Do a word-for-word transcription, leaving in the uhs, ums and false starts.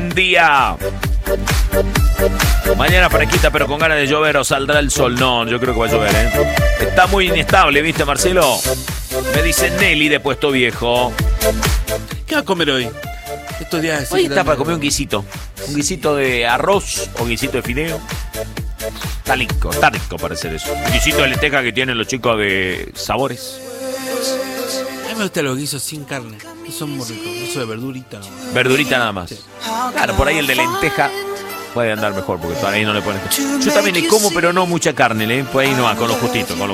buen día. Mañana fresquita, pero con ganas de llover, o saldrá el sol. No, yo creo que va a llover, ¿eh? Está muy inestable, ¿viste, Marcelo? Me dice Nelly de Puesto Viejo. ¿Qué va a comer hoy? Estos días Hoy está para comer un guisito. Un guisito de arroz o guisito de fideo. Está rico, está rico para hacer eso. Un guisito de lenteja que tienen los chicos de Sabores. A mí me gustan los guisos sin carne. Que son muy ricos. Eso de verdurita nomás. Verdurita nada más. Sí. Claro, por ahí el de lenteja puede andar mejor porque por ahí no le ponen. Yo también le como, pero no mucha carne, ¿eh? Por ahí no va, con lo justito, con lo